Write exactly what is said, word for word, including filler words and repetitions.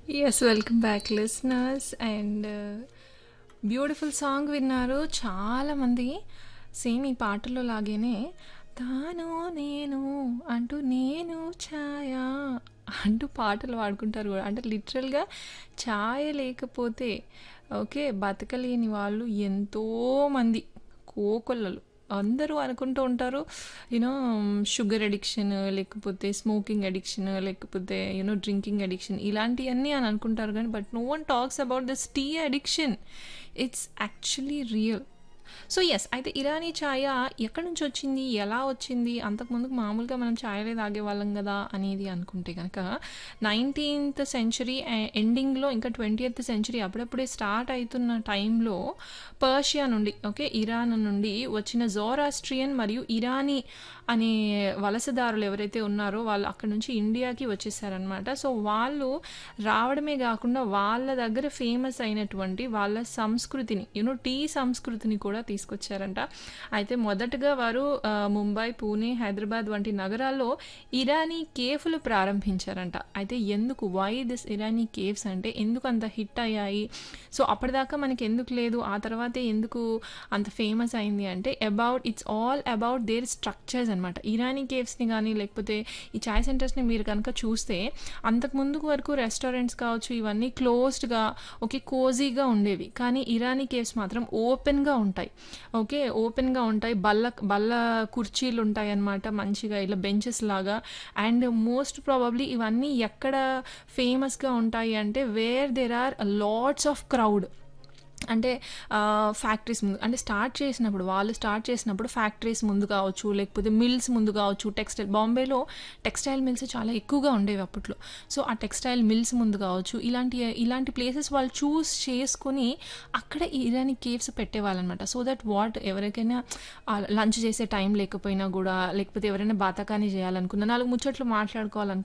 Yes. Welcome back listeners. And beautiful song విన్నారు చాలామంది. Same ఈ పాటలో లాగానే తాను నేను అంటూ నేను ఛాయ అంటూ పాటలు పాడుకుంటారు కూడా. అంటే లిటరల్గా ఛాయ లేకపోతే ఓకే బతకలేని వాళ్ళు ఎంతోమంది కోకొల్లలు అందరూ అనుకుంటూ ఉంటారు యూనో షుగర్ అడిక్షన్, లేకపోతే స్మోకింగ్ అడిక్షన్, లేకపోతే యూనో డ్రింకింగ్ అడిక్షన్, ఇలాంటివన్నీ అని అనుకుంటారు. కానీ but no one talks about this tea addiction. It's actually real. So yes, అయితే ఇరానీ ఛాయ ఎక్కడి నుంచి వచ్చింది, ఎలా వచ్చింది, అంతకుముందుకు మామూలుగా మనం ఛాయలే తాగేవాళ్ళం కదా అనేది అనుకుంటే కనుక నైన్టీన్త్ సెంచరీ ఎండింగ్లో ఇంకా ట్వంటీయత్ సెంచరీ అప్పుడప్పుడే స్టార్ట్ అవుతున్న టైంలో పర్షియా నుండి ఓకే ఇరాన్ నుండి వచ్చిన జోరాస్ట్రియన్ మరియు ఇరానీ అనే వలసదారులు ఎవరైతే ఉన్నారో వాళ్ళు అక్కడ నుంచి ఇండియాకి వచ్చేసారనమాట. సో వాళ్ళు రావడమే కాకుండా వాళ్ళ దగ్గర ఫేమస్ అయినటువంటి వాళ్ళ సంస్కృతిని యూనో టీ సంస్కృతిని కూడా తీసుకొచ్చారంట. అయితే మొదటగా వారు ఆ, ముంబై, పూణే, హైదరాబాద్ వంటి నగరాల్లో ఇరానీ కేఫ్లు ప్రారంభించారంట. అయితే ఎందుకు వై దిస్ ఇరానీ కేవ్స్ అంటే ఎందుకు అంత హిట్ అయ్యాయి, సో అప్పటిదాకా మనకి ఎందుకు లేదు, ఆ తర్వాతే ఎందుకు అంత ఫేమస్ అయింది అంటే about it's all about their structures అనమాట. ఇరానీ కేవ్స్ని కానీ లేకపోతే ఈ చాయ్ సెంటర్స్ని మీరు కనుక చూస్తే అంతకు ముందు వరకు రెస్టారెంట్స్ కావచ్చు ఇవన్నీ క్లోజ్డ్గా ఓకే కోజీగా ఉండేవి. కానీ ఇరానీ కేవ్స్ మాత్రం ఓపెన్గా ఉంటాయి. ఓకే ఓపెన్గా ఉంటాయి, బల్ల బల్ల కుర్చీలు ఉంటాయి అన్నమాట మంచిగా ఇలా బెంచెస్ లాగా. అండ్ మోస్ట్ ప్రాబబ్లీ ఇవన్నీ ఎక్కడ ఫేమస్గా ఉంటాయి అంటే where there are lots of crowd. అంటే ఫ్యాక్టరీస్ ముందు అంటే స్టార్ట్ చేసినప్పుడు వాళ్ళు స్టార్ట్ చేసినప్పుడు ఫ్యాక్టరీస్ ముందు కావచ్చు, లేకపోతే మిల్స్ ముందు కావచ్చు. టెక్స్టైల్ బాంబేలో టెక్స్టైల్ మిల్స్ చాలా ఎక్కువగా ఉండేవి అప్పట్లో. సో ఆ టెక్స్టైల్ మిల్స్ ముందు కావచ్చు, ఇలాంటి ఇలాంటి ప్లేసెస్ వాళ్ళు చూస్ చేసుకొని అక్కడ ఈ Irani caves పెట్టేవాళ్ళనమాట. So that what ఎవరికైనా లంచ్ చేసే టైం లేకపోయినా కూడా, లేకపోతే ఎవరైనా బాతకాని చేయాలనుకున్నా, నాలుగు ముచ్చట్లు మాట్లాడుకోవాలనుకున్నా